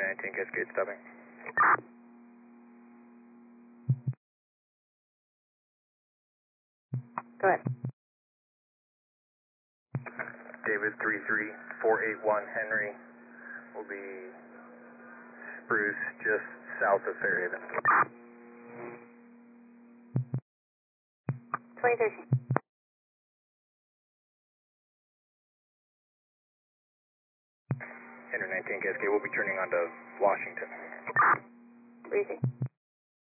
19 Cascade stopping. Go ahead. David 33481 Henry will be Spruce just south of Fairhaven. 2013. Henry 19 Cascade will be turning onto Washington. Breezy.